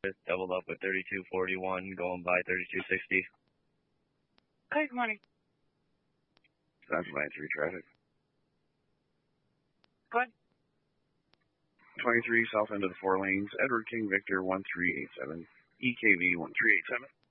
doubled up with 3241 going by 3260. Hi, good morning. That's line 3 traffic. Go ahead. 23 south end of the 4 lanes, Edward King Victor 1387, EKV 1387.